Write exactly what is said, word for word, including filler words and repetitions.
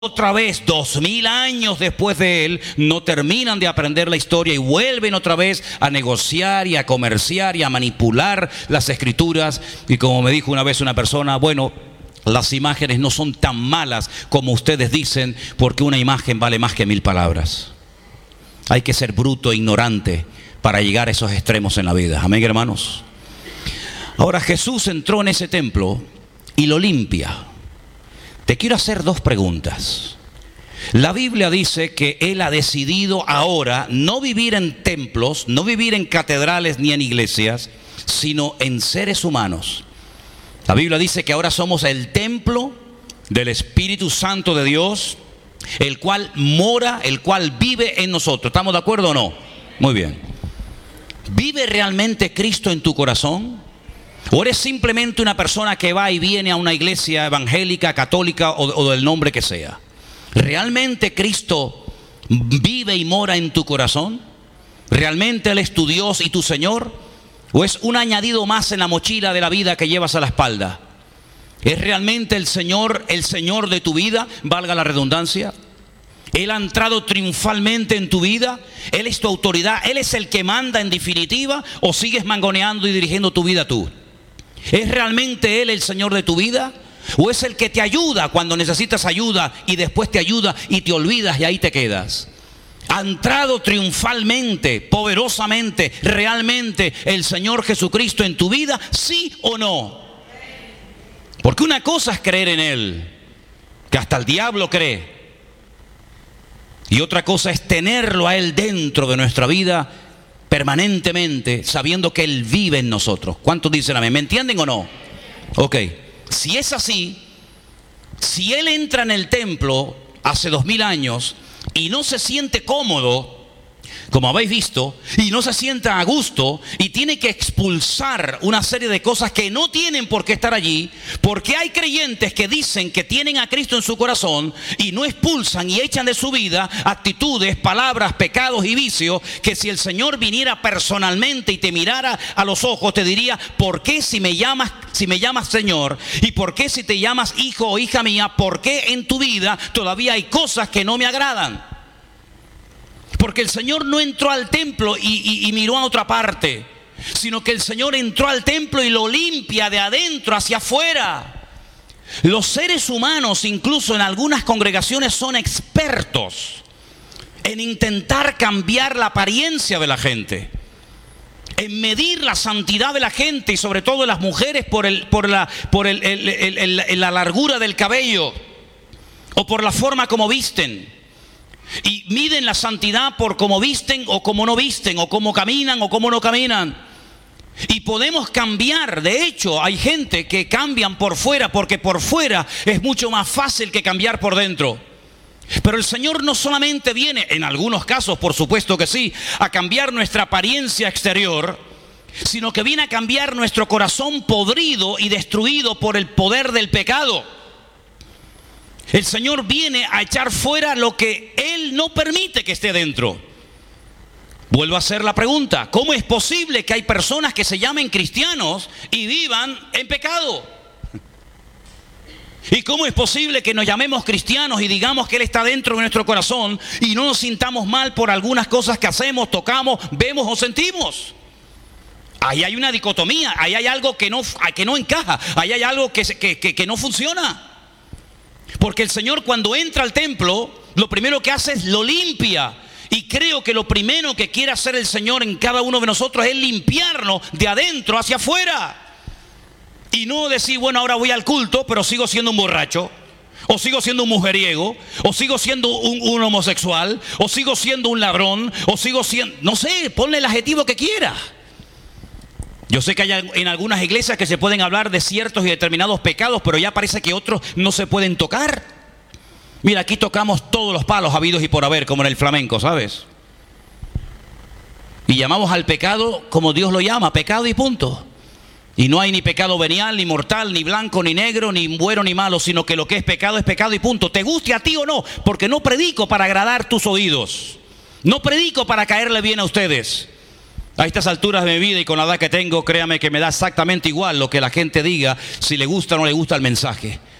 Otra vez, dos mil años después de él, no terminan de aprender la historia y vuelven otra vez a negociar y a comerciar y a manipular las escrituras. Y como me dijo una vez una persona, bueno, las imágenes no son tan malas como ustedes dicen, porque una imagen vale más que mil palabras. Hay que ser bruto e ignorante para llegar a esos extremos en la vida. Amén, hermanos. Ahora Jesús entró en ese templo y lo limpia. Te quiero hacer dos preguntas. La Biblia dice que Él ha decidido ahora no vivir en templos, no vivir en catedrales ni en iglesias, sino en seres humanos. La Biblia dice que ahora somos el templo del Espíritu Santo de Dios, el cual mora, el cual vive en nosotros. ¿Estamos de acuerdo o no? Muy bien. ¿Vive realmente Cristo en tu corazón? ¿O eres simplemente una persona que va y viene a una iglesia evangélica, católica o, o del nombre que sea? ¿Realmente Cristo vive y mora en tu corazón? ¿Realmente Él es tu Dios y tu Señor? ¿O es un añadido más en la mochila de la vida que llevas a la espalda? ¿Es realmente el Señor, el Señor de tu vida, valga la redundancia? Él ha entrado triunfalmente en tu vida. Él es tu autoridad. Él es el que manda en definitiva. ¿O sigues mangoneando y dirigiendo tu vida tú? ¿Es realmente Él el Señor de tu vida? ¿O es el que te ayuda cuando necesitas ayuda y después te ayuda y te olvidas y ahí te quedas? ¿Ha entrado triunfalmente, poderosamente, realmente el Señor Jesucristo en tu vida? ¿Sí o no? Porque una cosa es creer en Él, que hasta el diablo cree. Y otra cosa es tenerlo a Él dentro de nuestra vida permanentemente, sabiendo que Él vive en nosotros. ¿Cuántos dicen amén? ¿Me entienden o no? Ok. Si es así, si Él entra en el templo hace dos mil años y no se siente cómodo, como habéis visto, y no se sienta a gusto, y tiene que expulsar una serie de cosas que no tienen por qué estar allí, porque hay creyentes que dicen que tienen a Cristo en su corazón y no expulsan y echan de su vida actitudes, palabras, pecados y vicios, que si el Señor viniera personalmente y te mirara a los ojos, te diría: ¿por qué si me llamas, si me llamas Señor? ¿Y por qué si te llamas hijo o hija mía? ¿Por qué en tu vida todavía hay cosas que no me agradan? Porque el Señor no entró al templo y, y, y miró a otra parte, sino que el Señor entró al templo y lo limpia de adentro hacia afuera. Los seres humanos, incluso en algunas congregaciones, son expertos en intentar cambiar la apariencia de la gente, en medir la santidad de la gente y sobre todo de las mujeres por, el, por, la, por el, el, el, el, el, la largura del cabello o por la forma como visten. Y miden la santidad por cómo visten o cómo no visten, o cómo caminan o cómo no caminan. Y podemos cambiar. De hecho, hay gente que cambian por fuera, porque por fuera es mucho más fácil que cambiar por dentro. Pero el Señor no solamente viene, en algunos casos por supuesto que sí, a cambiar nuestra apariencia exterior, sino que viene a cambiar nuestro corazón podrido y destruido por el poder del pecado. El Señor viene a echar fuera lo que Él no permite que esté dentro. Vuelvo a hacer la pregunta: ¿cómo es posible que hay personas que se llamen cristianos y vivan en pecado? ¿Y cómo es posible que nos llamemos cristianos y digamos que Él está dentro de nuestro corazón y no nos sintamos mal por algunas cosas que hacemos, tocamos, vemos o sentimos? Ahí hay una dicotomía, ahí hay algo que no, que no encaja, ahí hay algo que, que, que, que no funciona. Porque el Señor, cuando entra al templo, lo primero que hace es lo limpia. Y creo que lo primero que quiere hacer el Señor en cada uno de nosotros es limpiarnos de adentro hacia afuera. Y no decir: bueno, ahora voy al culto, pero sigo siendo un borracho, o sigo siendo un mujeriego, o sigo siendo un, un homosexual, o sigo siendo un ladrón, o sigo siendo... No sé, ponle el adjetivo que quiera. Yo sé que hay en algunas iglesias que se pueden hablar de ciertos y determinados pecados, pero ya parece que otros no se pueden tocar. Mira, aquí tocamos todos los palos habidos y por haber, como en el flamenco, ¿sabes? Y llamamos al pecado como Dios lo llama, pecado y punto. Y no hay ni pecado venial, ni mortal, ni blanco, ni negro, ni bueno, ni malo, sino que lo que es pecado es pecado y punto. Te guste a ti o no, porque no predico para agradar tus oídos. No predico para caerle bien a ustedes. A estas alturas de mi vida y con la edad que tengo, créame que me da exactamente igual lo que la gente diga, si le gusta o no le gusta el mensaje.